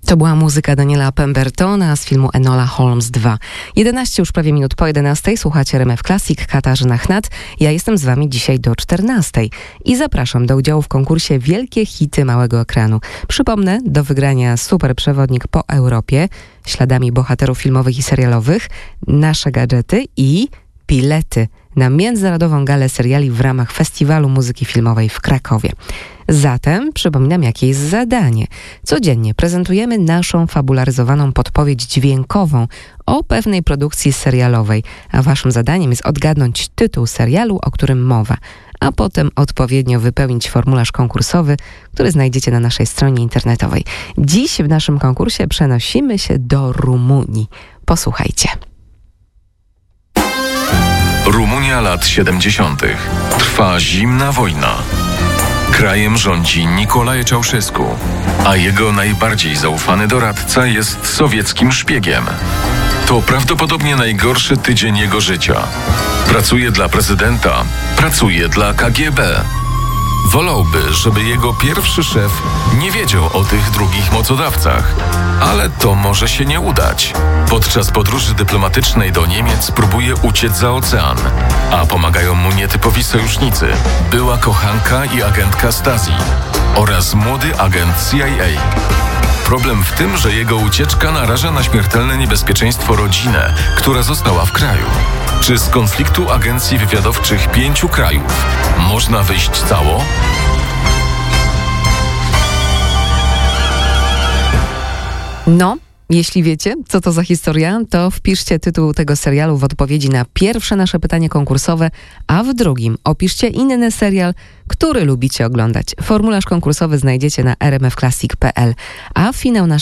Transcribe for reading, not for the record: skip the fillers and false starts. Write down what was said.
To była muzyka Daniela Pembertona z filmu Enola Holmes 2. 11 już prawie minut po 11. Słuchacie RMF Classic, Katarzyna Chnat. Ja jestem z wami dzisiaj do 14. I zapraszam do udziału w konkursie Wielkie Hity Małego Ekranu. Przypomnę, do wygrania super przewodnik po Europie, śladami bohaterów filmowych i serialowych, nasze gadżety i bilety na międzynarodową galę seriali w ramach Festiwalu Muzyki Filmowej w Krakowie. Zatem przypominam, jakie jest zadanie. Codziennie prezentujemy naszą fabularyzowaną podpowiedź dźwiękową o pewnej produkcji serialowej, a waszym zadaniem jest odgadnąć tytuł serialu, o którym mowa, a potem odpowiednio wypełnić formularz konkursowy, który znajdziecie na naszej stronie internetowej. Dziś w naszym konkursie przenosimy się do Rumunii. Posłuchajcie. Rumunia lat 70. Trwa zimna wojna. Krajem rządzi Nicolae Ceausescu, a jego najbardziej zaufany doradca jest sowieckim szpiegiem. To prawdopodobnie najgorszy tydzień jego życia. Pracuje dla prezydenta, pracuje dla KGB. Wolałby, żeby jego pierwszy szef nie wiedział o tych drugich mocodawcach, ale to może się nie udać. Podczas podróży dyplomatycznej do Niemiec próbuje uciec za ocean, a pomagają mu nietypowi sojusznicy, była kochanka i agentka Stasi oraz młody agent CIA. Problem w tym, że jego ucieczka naraża na śmiertelne niebezpieczeństwo rodzinę, która została w kraju. Czy z konfliktu agencji wywiadowczych 5 krajów można wyjść cało? No, jeśli wiecie, co to za historia, to wpiszcie tytuł tego serialu w odpowiedzi na pierwsze nasze pytanie konkursowe, a w drugim opiszcie inny serial, który lubicie oglądać. Formularz konkursowy znajdziecie na rmfclassic.pl, a finał naszego